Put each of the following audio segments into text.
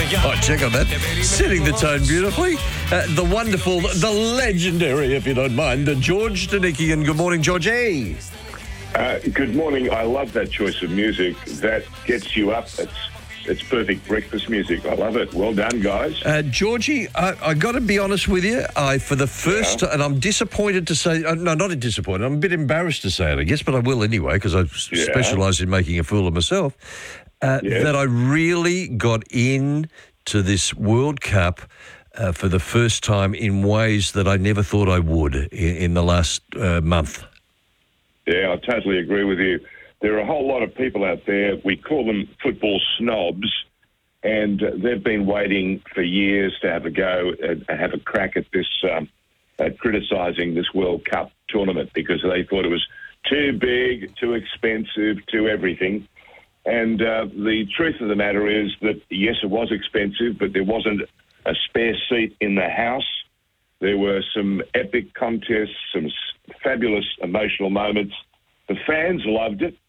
Oh, check on that. Setting the tone beautifully. The wonderful, the legendary, if you don't mind, George Danikian. Good morning, Georgie. Good morning. I love that choice of music. That gets you up. It's perfect breakfast music. I love it. Well done, guys. Georgie, I got to be honest with you. For the first, and I'm disappointed to say, no, not disappointed. I'm a bit embarrassed to say it, I guess, but I will anyway because I specialise in making a fool of myself. That I really got into this World Cup for the first time in ways that I never thought I would in the last month. Yeah, I totally agree with you. There are a whole lot of people out there, we call them football snobs, and they've been waiting for years to have a go, have a crack at this, at criticising this World Cup tournament because they thought it was too big, too expensive, too everything. And the truth of the matter is that, yes, it was expensive, but there wasn't a spare seat in the house. There were some epic contests, some fabulous emotional moments. The fans loved it.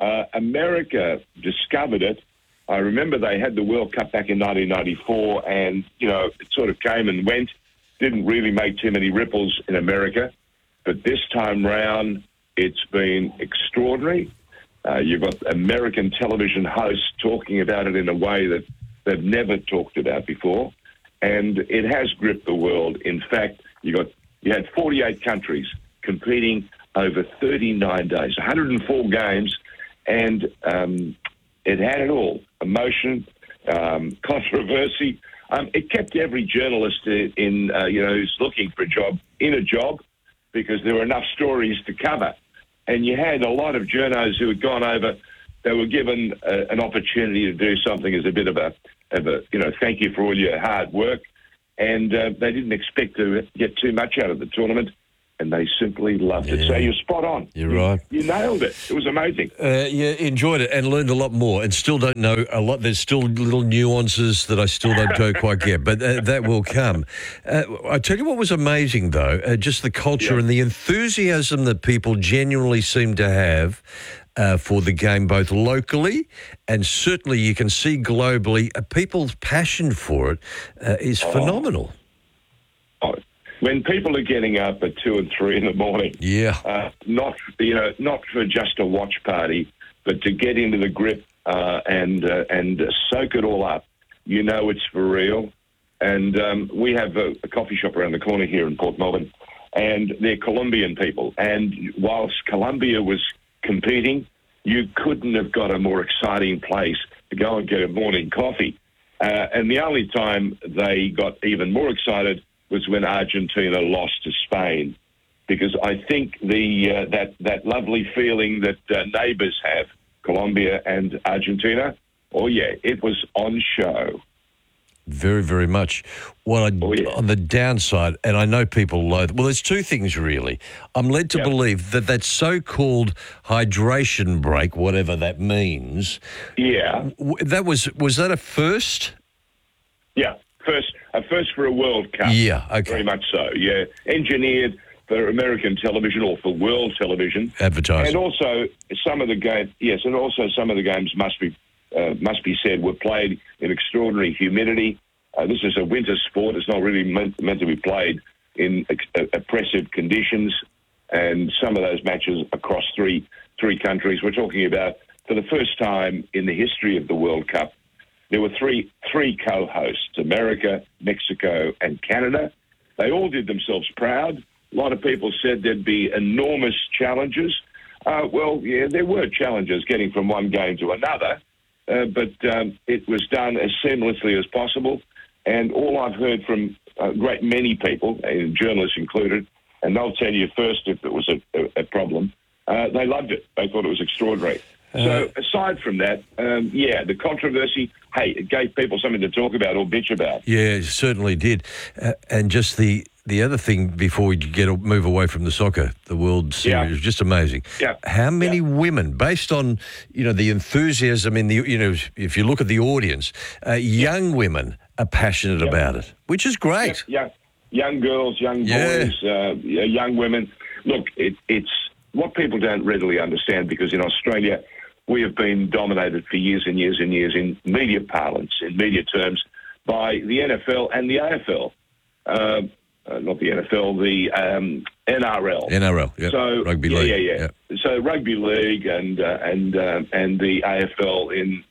America discovered it. I remember they had the World Cup back in 1994 and, it sort of came and went. Didn't really make too many ripples in America. But this time round, it's been extraordinary. You've got American television hosts talking about it in a way that they've never talked about before. And it has gripped the world. In fact, you had 48 countries competing over 39 days, 104 games, and it had it all: emotion, controversy. It kept every journalist who's looking for a job in a job because there were enough stories to cover. And you had a lot of journos who had gone over. They were given an opportunity to do something as a bit of a thank you for all your hard work, and they didn't expect to get too much out of the tournament. And they simply loved it. So you're spot on. You're right. You nailed it. It was amazing. Enjoyed it and learned a lot more and still don't know a lot. There's still little nuances that I still don't quite get, but that will come. I tell you what was amazing, though, just the culture and the enthusiasm that people genuinely seem to have for the game, both locally and certainly you can see globally. People's passion for it is phenomenal. When people are getting up at 2 and 3 in the morning, not for just a watch party, but to get into the grip and soak it all up, it's for real. And we have a coffee shop around the corner here in Port Melbourne, and they're Colombian people. And whilst Colombia was competing, you couldn't have got a more exciting place to go and get a morning coffee. And the only time they got even more excited was when Argentina lost to Spain, because I think that lovely feeling that neighbours have, Colombia and Argentina, it was on show. Very, very much. On the downside, and I know people loathe. Well, there's two things really. I'm led to believe that so-called hydration break, whatever that means. Yeah. Was that a first? Yeah. A first for a World Cup. Yeah, okay. Very much so, yeah. Engineered for American television or for world television. Advertising. And also some of the games must be said were played in extraordinary humidity. This is a winter sport. It's not really meant to be played in oppressive conditions. And some of those matches across three countries, we're talking about for the first time in the history of the World Cup, there were three co-hosts, America, Mexico, and Canada. They all did themselves proud. A lot of people said there'd be enormous challenges. There were challenges getting from one game to another, but it was done as seamlessly as possible. And all I've heard from a great many people, journalists included, and they'll tell you first if it was a problem, they loved it. They thought it was extraordinary. So aside from that, the controversy, it gave people something to talk about or bitch about. Yeah, it certainly did. And just the other thing before we move away from the soccer, the World Series, was just amazing. Yeah. How many women, based on, the enthusiasm in the, if you look at the audience, young women are passionate about it, which is great. Yeah. Young girls, young boys, young women. Look, it's what people don't readily understand because in Australia, we have been dominated for years and years and years in media parlance, in media terms, by the NFL and the AFL. Not the NFL, the NRL. NRL, yeah. So Rugby League. Yeah. So Rugby League and the AFL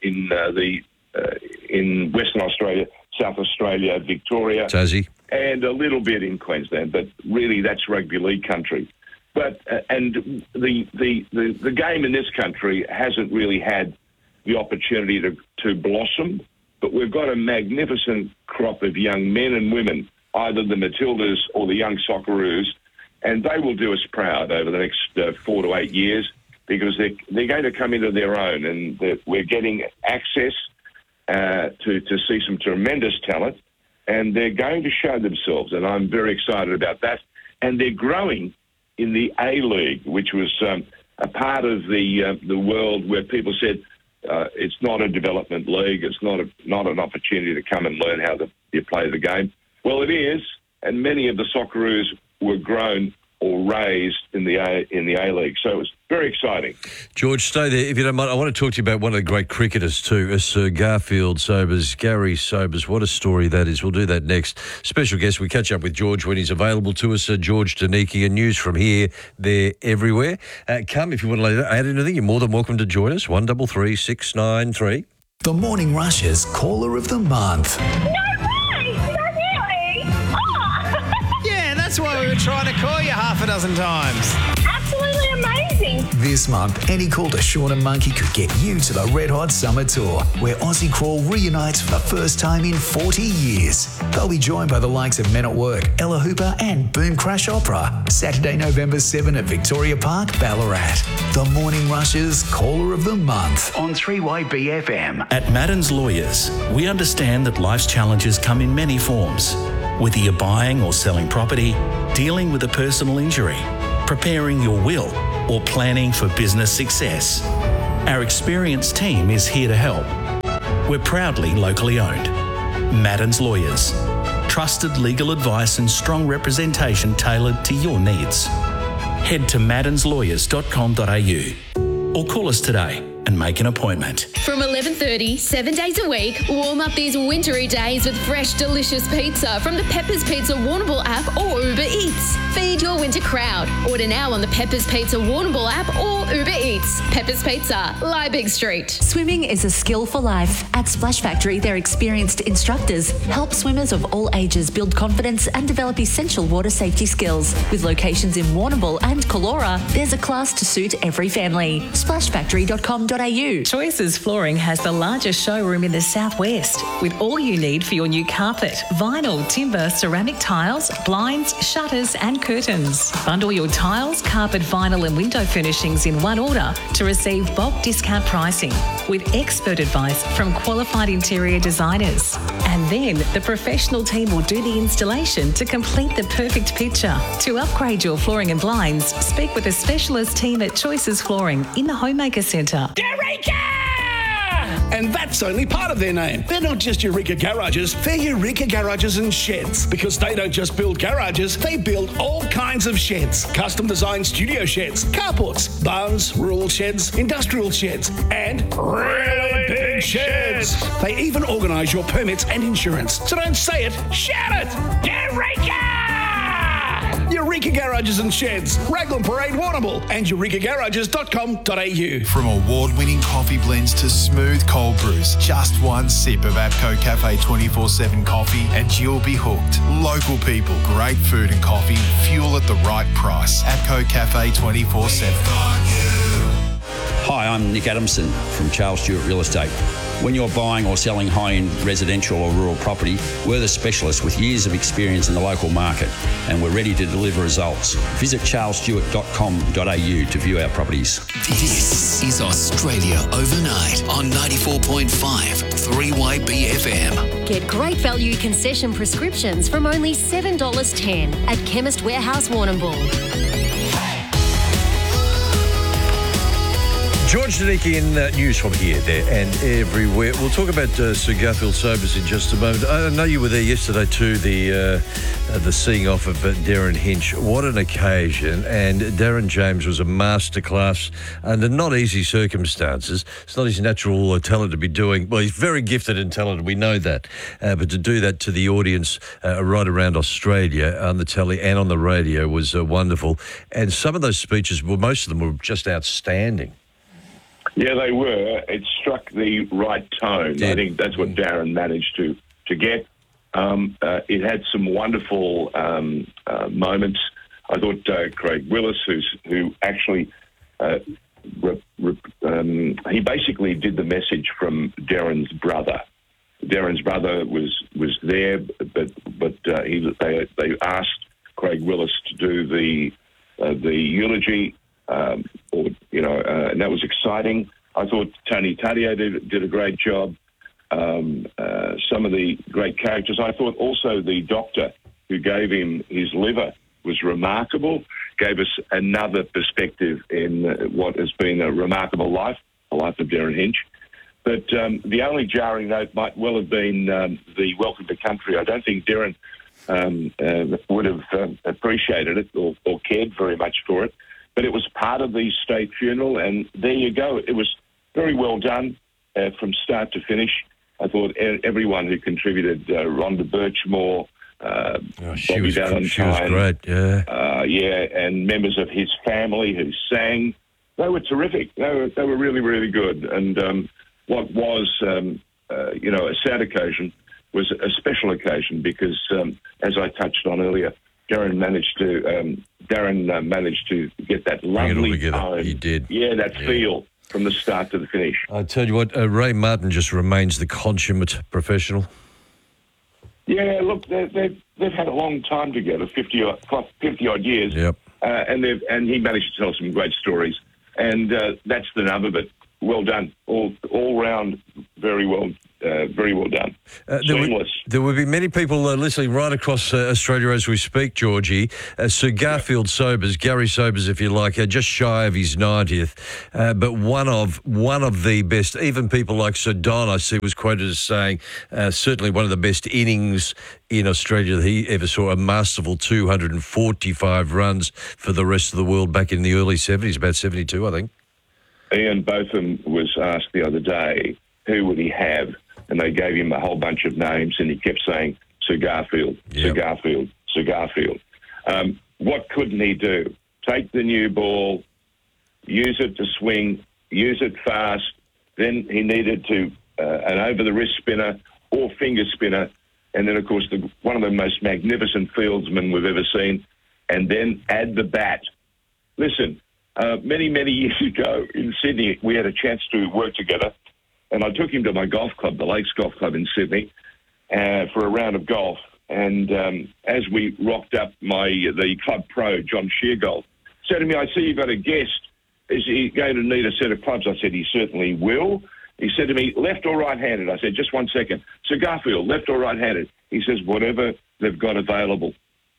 in Western Australia, South Australia, Victoria, Tassie, and a little bit in Queensland. But really, that's Rugby League country. But and the game in this country hasn't really had the opportunity to blossom. But we've got a magnificent crop of young men and women, either the Matildas or the young Socceroos, and they will do us proud over the next 4 to 8 years, because they're going to come into their own, and we're getting access to see some tremendous talent, and they're going to show themselves, and I'm very excited about that. And they're growing in the A-League, which was a part of the world where people said it's not a development league, it's not an opportunity to come and learn how you play the game. Well, it is, and many of the Socceroos were grown or raised in the A-League. So it was very exciting. George, stay there if you don't mind. I want to talk to you about one of the great cricketers too, Sir Garfield Sobers, Gary Sobers. What a story that is. We'll do that next. Special guest, we catch up with George when he's available to us, George Danichi, and news from here, there, everywhere. Come, if you want to add anything, you're more than welcome to join us, 133 693. The Morning Rush's Caller of the Month. That's why we were trying to call you half a dozen times. Absolutely amazing. This month, any call to Sean and Monkey could get you to the Red Hot Summer Tour, where Aussie Crawl reunites for the first time in 40 years. They'll be joined by the likes of Men at Work, Ella Hooper and Boom Crash Opera. Saturday, November 7 at Victoria Park, Ballarat. The Morning Rush's Caller of the Month on 3YBFM. At Madden's Lawyers, we understand that life's challenges come in many forms. Whether you're buying or selling property, dealing with a personal injury, preparing your will, or planning for business success, our experienced team is here to help. We're proudly locally owned. Madden's Lawyers. Trusted legal advice and strong representation tailored to your needs. Head to maddenslawyers.com.au or call us today and make an appointment. From 11:30, 7 days a week, warm up these wintry days with fresh, delicious pizza from the Peppers Pizza Warrnambool app or Uber Eats. Feed your winter crowd. Order now on the Peppers Pizza Warrnambool app or Uber Eats. Peppers Pizza, Liebig Street. Swimming is a skill for life. At Splash Factory, their experienced instructors help swimmers of all ages build confidence and develop essential water safety skills. With locations in Warrnambool and Callora, there's a class to suit every family. Splashfactory.com.au. Choices Flooring has the largest showroom in the southwest, with all you need for your new carpet, vinyl, timber, ceramic tiles, blinds, shutters and curtains. Bundle your tiles, carpet, vinyl and window furnishings in one order to receive bulk discount pricing with expert advice from qualified interior designers. And then the professional team will do the installation to complete the perfect picture. To upgrade your flooring and blinds, speak with a specialist team at Choices Flooring in the Homemaker Centre. Eureka! And that's only part of their name. They're not just Eureka Garages, they're Eureka Garages and Sheds. Because they don't just build garages, they build all kinds of sheds. Custom designed studio sheds, carports, barns, rural sheds, industrial sheds, and really big sheds. They even organise your permits and insurance. So don't say it, shout it! Eureka! Eureka Garages and Sheds, Raglan Parade, Warrnambool, and eurekagarages.com.au. From award-winning coffee blends to smooth cold brews, just one sip of APCO Cafe 24/7 coffee and you'll be hooked. Local people, great food and coffee, fuel at the right price. APCO Cafe 24/7. Hi, I'm Nick Adamson from Charles Stewart Real Estate. When you're buying or selling high-end residential or rural property, we're the specialists with years of experience in the local market, and we're ready to deliver results. Visit charlesstewart.com.au to view our properties. This is Australia Overnight on 94.5 3YBFM. Get great value concession prescriptions from only $7.10 at Chemist Warehouse Warrnambool. George Zanicki in news from here, there and everywhere. We'll talk about Sir Garfield Sobers in just a moment. I know you were there yesterday too, the seeing off of Darren Hinch. What an occasion. And Darren James was a masterclass under not easy circumstances. It's not his natural talent to be doing. Well, he's very gifted and talented, we know that. But to do that to the audience right around Australia on the telly and on the radio was wonderful. And some of those speeches, well, most of them were just outstanding. Yeah, they were. It struck the right tone. I think that's what Darren managed to get. It had some wonderful moments. I thought Craig Willis, who actually he basically did the message from Darren's brother. Darren's brother was there, but they asked Craig Willis to do the eulogy. And that was exciting. I thought Tony Taddeo did a great job. Some of the great characters. I thought also the doctor who gave him his liver was remarkable, gave us another perspective in what has been a remarkable life, the life of Darren Hinch. But the only jarring note might well have been the welcome to country. I don't think Darren would have appreciated it or cared very much for it. But it was part of the state funeral, and there you go. It was very well done from start to finish. I thought everyone who contributed, Rhonda Birchmore, Bobby Valentine, she was great, yeah. And members of his family who sang, they were terrific. They were really, really good. And what was, a sad occasion was a special occasion because, as I touched on earlier, Darren managed to get that lovely tone. He did. Yeah, that feel from the start to the finish. I tell you what, Ray Martin just remains the consummate professional. Yeah, look, they've had a long time together, 50 odd years. Yep. And he managed to tell some great stories, and that's the nub of it. Well done, all round, very well done. Seamless. There will be many people listening right across Australia as we speak, Georgie. Sir Garfield Sobers, Gary Sobers, if you like, just shy of his 90th, but one of the best. Even people like Sir Don, I see, was quoted as saying certainly one of the best innings in Australia that he ever saw. A masterful 245 runs for the rest of the world back in the early 70s, about 72, I think. Ian Botham was asked the other day, who would he have? And they gave him a whole bunch of names, and he kept saying, Sir Garfield, Sir Garfield, Sir Garfield. What couldn't he do? Take the new ball, use it to swing, use it fast. Then he needed to an over-the-wrist spinner or finger spinner. And then, of course, one of the most magnificent fieldsmen we've ever seen. And then add the bat. Listen, many, many years ago in Sydney, we had a chance to work together, and I took him to my golf club, the Lakes Golf Club in Sydney, for a round of golf. And as we rocked up, the club pro, John Sheargold, said to me, I see you've got a guest. Is he going to need a set of clubs? I said, he certainly will. He said to me, left or right-handed? I said, just 1 second. Sir Garfield, left or right-handed? He says, whatever they've got available.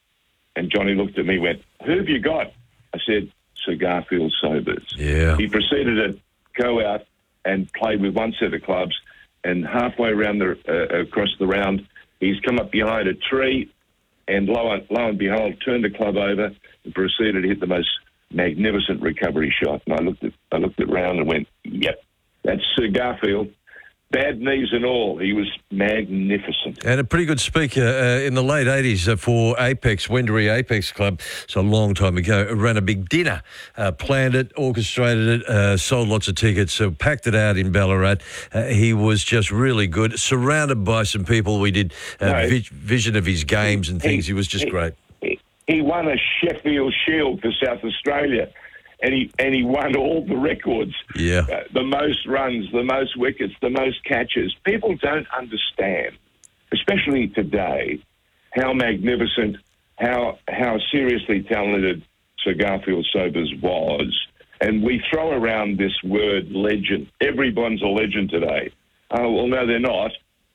And Johnny looked at me and went, who have you got? I said, Sir Garfield Sobers. Yeah. He proceeded to go out and play with one set of clubs, and halfway around across the round, he's come up behind a tree, and lo and behold, turned the club over and proceeded to hit the most magnificent recovery shot. And I looked at round and went, yep, that's Sir Garfield. Bad knees and all, he was magnificent. And a pretty good speaker in the late 80s for Apex, Wendouree Apex Club. So a long time ago, ran a big dinner, planned it, orchestrated it, sold lots of tickets, packed it out in Ballarat. He was just really good, surrounded by some people. We did vision of his games and things. He was just great. He won a Sheffield Shield for South Australia. And he won all the records. Yeah. The most runs, the most wickets, the most catches. People don't understand, especially today, how magnificent, how seriously talented Sir Garfield Sobers was. And we throw around this word legend. Everyone's a legend today. Well, no, they're not.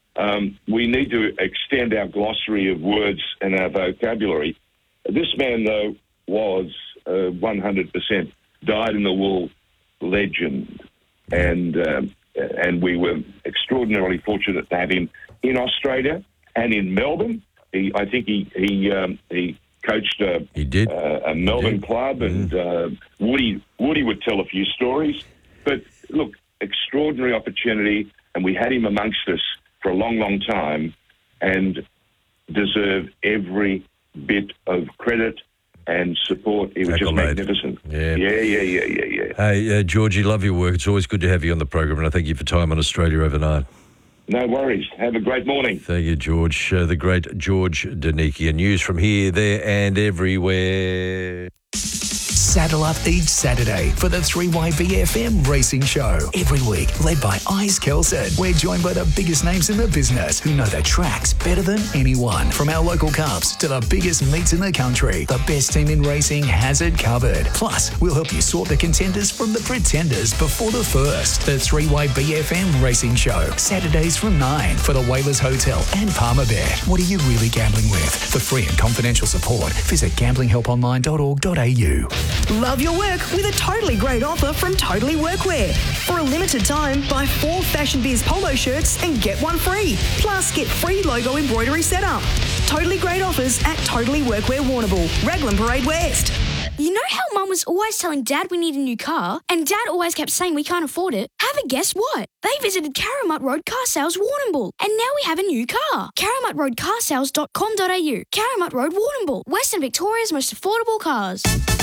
We need to extend our glossary of words and our vocabulary. This man, though, was 100% dyed-in-the-wool legend. and we were extraordinarily fortunate to have him in Australia and in Melbourne. I think he coached a Melbourne club, and Woody would tell a few stories. But look, extraordinary opportunity, and we had him amongst us for a long, long time, and deserve every bit of credit and support. He was just magnificent. Yeah. Hey, Georgie, love your work. It's always good to have you on the program, and I thank you for time on Australia overnight. No worries. Have a great morning. Thank you, George. The great George Danikia. News from here, there and everywhere. Saddle up each Saturday for the 3YBFM Racing Show. Every week, led by Ice Kelson. We're joined by the biggest names in the business who know the tracks better than anyone. From our local cups to the biggest meets in the country, the best team in racing has it covered. Plus, we'll help you sort the contenders from the pretenders before the first. The 3YBFM Racing Show. Saturdays from 9 for the Whalers Hotel and Palmerbet. What are you really gambling with? For free and confidential support, visit gamblinghelponline.org.au. Love your work with a totally great offer from Totally Workwear. For a limited time, buy 4 Fashion Biz polo shirts and get one free. Plus, get free logo embroidery setup. Totally great offers at Totally Workwear Warrnambool, Raglan Parade West. You know how Mum was always telling Dad we need a new car, and Dad always kept saying we can't afford it? Have a guess what? They visited Caramut Road Car Sales Warrnambool, and now we have a new car. CaramutRoadCarsales.com.au. Caramut Road Warrnambool, Western Victoria's most affordable cars.